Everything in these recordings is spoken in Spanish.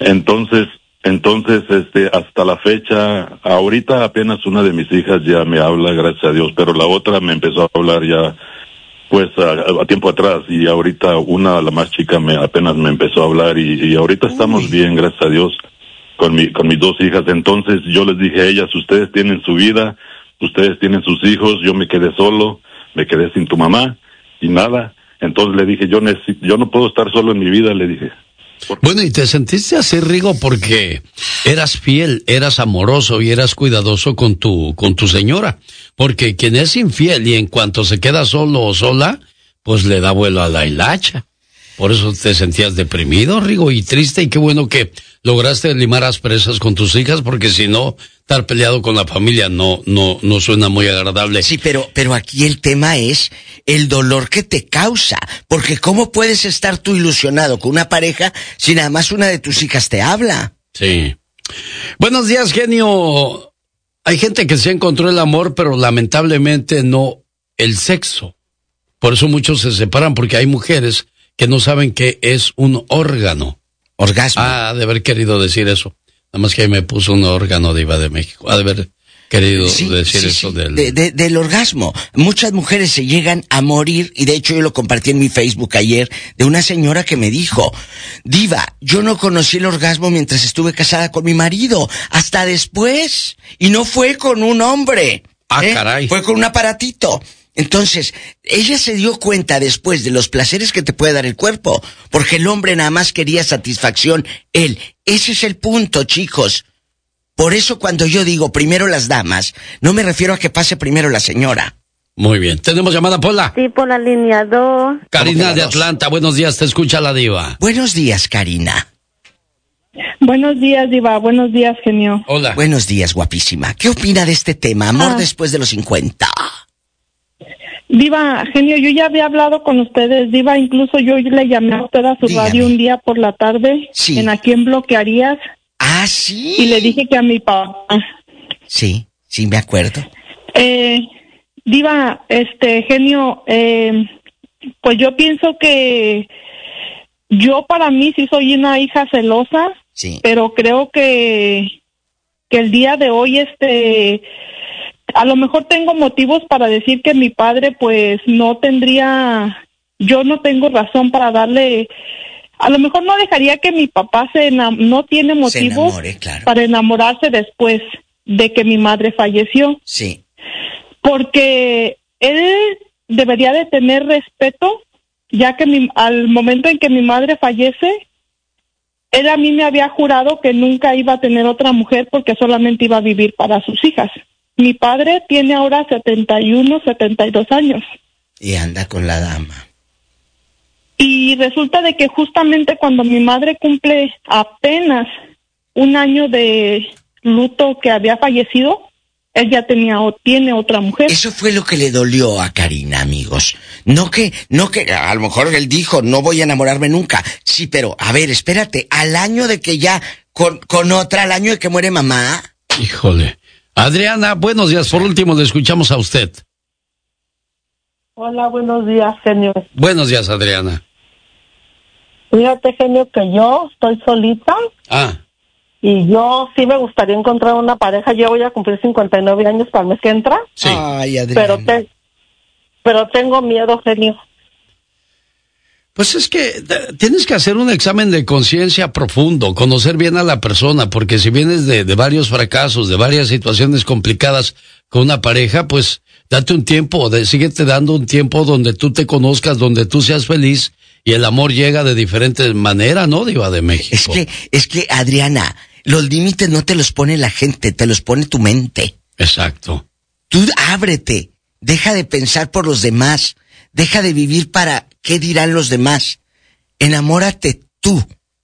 Entonces, hasta la fecha, ahorita apenas una de mis hijas ya me habla, gracias a Dios, pero la otra me empezó a hablar ya, pues, a tiempo atrás, y ahorita la más chica, apenas me empezó a hablar, y ahorita estamos bien, gracias a Dios, con mis dos hijas. Entonces, yo les dije a ellas, ustedes tienen su vida, ustedes tienen sus hijos, yo me quedé solo, me quedé sin tu mamá, y nada. Entonces le dije, yo no puedo estar solo en mi vida, le dije. Bueno, y te sentiste así, Rigo, porque eras fiel, eras amoroso y eras cuidadoso con tu señora. Porque quien es infiel y en cuanto se queda solo o sola, pues le da vuelo a la hilacha. Por eso te sentías deprimido, Rigo, y triste, y qué bueno que lograste limar asperezas con tus hijas, porque si no, estar peleado con la familia no suena muy agradable. Sí, pero aquí el tema es el dolor que te causa, porque ¿cómo puedes estar tú ilusionado con una pareja si nada más una de tus hijas te habla? Sí. Buenos días, genio. Hay gente que se encontró el amor, pero lamentablemente no el sexo. Por eso muchos se separan, porque hay mujeres que no saben qué es un órgano. Orgasmo. Ah, ha de haber querido decir eso. Nada más que ahí me puso un órgano, Diva de México. Ha de haber querido decir eso del orgasmo. Muchas mujeres se llegan a morir, y de hecho yo lo compartí en mi Facebook ayer, de una señora que me dijo, Diva, yo no conocí el orgasmo mientras estuve casada con mi marido, hasta después. Y no fue con un hombre. Caray. Fue con un aparatito. Entonces, ella se dio cuenta después de los placeres que te puede dar el cuerpo, porque el hombre nada más quería satisfacción, él. Ese es el punto, chicos. Por eso cuando yo digo primero las damas, no me refiero a que pase primero la señora. Muy bien. ¿Tenemos llamada, Pola? Sí, por la línea 2. Karina de Atlanta, buenos días, te escucha la Diva. Buenos días, Karina. Buenos días, Diva. Buenos días, genio. Hola. Buenos días, guapísima. ¿Qué opina de este tema, amor después de los 50? Diva, genio, yo ya había hablado con ustedes, Diva, incluso yo le llamé a usted a su radio un día por la tarde, sí. ¿A quién bloquearías? Ah, sí. Y le dije que a mi papá. Sí, me acuerdo. Diva, genio, pues yo pienso que yo para mí sí soy una hija celosa, sí. Pero creo que el día de hoy, a lo mejor tengo motivos para decir que mi padre pues no tendría, yo no tengo razón para darle, a lo mejor no dejaría que mi papá no tiene motivos enamore, claro, para enamorarse después de que mi madre falleció. Sí. Porque él debería de tener respeto, ya que al momento en que mi madre fallece, él a mí me había jurado que nunca iba a tener otra mujer porque solamente iba a vivir para sus hijas. Mi padre tiene ahora 71, 72 años. Y anda con la dama. Y resulta de que justamente cuando mi madre cumple apenas un año de luto que había fallecido, él ya tiene otra mujer. Eso fue lo que le dolió a Karina, amigos. No que, a lo mejor él dijo, no voy a enamorarme nunca. Sí, pero, a ver, espérate, al año de que ya, con otra, al año de que muere mamá. Híjole. Adriana, buenos días. Por último, le escuchamos a usted. Hola, buenos días, genio. Buenos días, Adriana. Fíjate, genio, que yo estoy solita. Y yo sí me gustaría encontrar una pareja. Yo voy a cumplir 59 años para el mes que entra. Sí. Ay, Adriana. Pero tengo miedo, genio. Pues es que tienes que hacer un examen de conciencia profundo, conocer bien a la persona, porque si vienes de varios fracasos, de varias situaciones complicadas con una pareja, pues date un tiempo, síguete dando un tiempo donde tú te conozcas, donde tú seas feliz, y el amor llega de diferentes maneras, ¿no, Diva de México? Es que, Adriana, los límites no te los pone la gente, te los pone tu mente. Exacto. Tú ábrete, deja de pensar por los demás, deja de vivir para qué dirán los demás. Enamórate tú.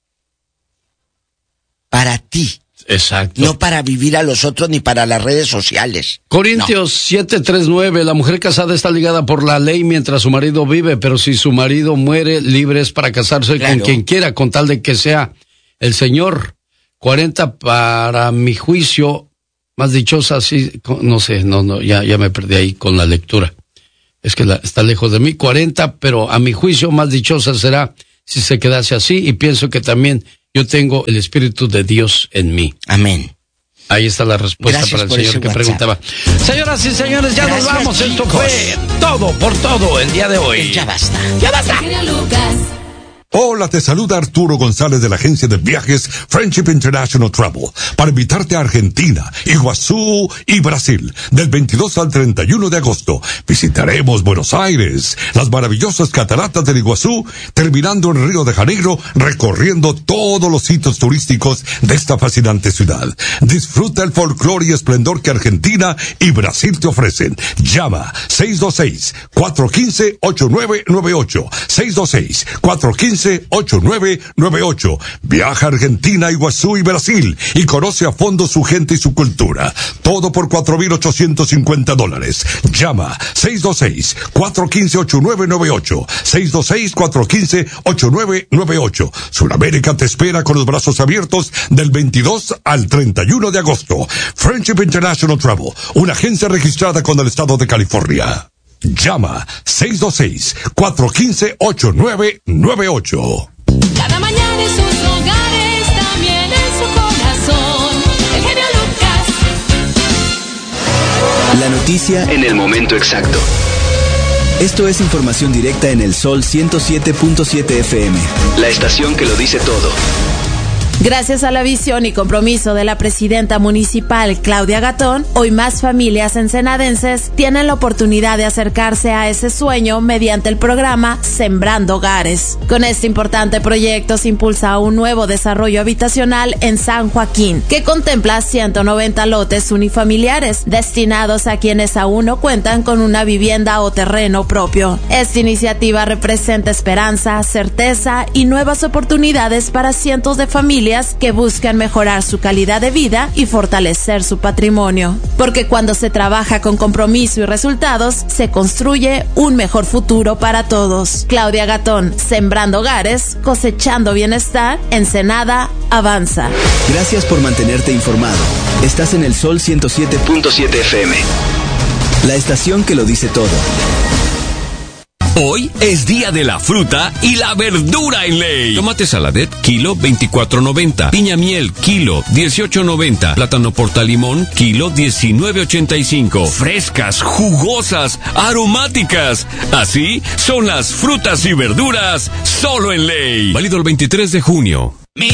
Para ti. Exacto. No para vivir a los otros ni para las redes sociales. Corintios 7:3-9, la mujer casada está ligada por la ley mientras su marido vive, pero si su marido muere, libre es para casarse con quien quiera, con tal de que sea el Señor. 40 para mi juicio, más dichosa, sí, no sé, ya me perdí ahí con la lectura. Es que está lejos de mí. 40, pero a mi juicio más dichosa será si se quedase así, y pienso que también yo tengo el Espíritu de Dios en mí. Amén. Ahí está la respuesta. Gracias para el señor que WhatsApp preguntaba. Señoras y señores, ya gracias, nos vamos. Chicos. Esto fue todo por todo el día de hoy. Ya basta. Ya basta. Hola, te saluda Arturo González de la agencia de viajes Friendship International Travel para invitarte a Argentina, Iguazú y Brasil del 22 al 31 de agosto. Visitaremos Buenos Aires, las maravillosas cataratas del Iguazú, terminando en Río de Janeiro, recorriendo todos los sitios turísticos de esta fascinante ciudad. Disfruta el folclore y esplendor que Argentina y Brasil te ofrecen. Llama 626-415-8998. 626-415-8998. Viaja a Argentina, Iguazú y Brasil y conoce a fondo su gente y su cultura. Todo por $4,850. Llama 626-415-8998. 626-415-8998. Sudamérica te espera con los brazos abiertos del 22 al 31 de agosto. Friendship International Travel, una agencia registrada con el estado de California. Llama 626-415-8998. Cada mañana en sus hogares, también en su corazón, el genio Lucas. La noticia en el momento exacto. Esto es información directa en el Sol 107.7 FM. La estación que lo dice todo. Gracias a la visión y compromiso de la presidenta municipal Claudia Gatón, hoy más familias ensenadenses tienen la oportunidad de acercarse a ese sueño mediante el programa Sembrando Hogares. Con este importante proyecto se impulsa un nuevo desarrollo habitacional en San Joaquín, que contempla 190 lotes unifamiliares destinados a quienes aún no cuentan con una vivienda o terreno propio. Esta iniciativa representa esperanza, certeza y nuevas oportunidades para cientos de familias que buscan mejorar su calidad de vida y fortalecer su patrimonio. Porque cuando se trabaja con compromiso y resultados, se construye un mejor futuro para todos. Claudia Gatón, Sembrando Hogares, cosechando bienestar, Ensenada avanza. Gracias por mantenerte informado. Estás en el Sol 107.7 FM. La estación que lo dice todo. Hoy es día de la fruta y la verdura en Ley. Tomate saladet, kilo 24.90. Piña miel, kilo 18.90. Plátano portalimón, kilo 19.85. Frescas, jugosas, aromáticas. Así son las frutas y verduras solo en Ley. Válido el 23 de junio.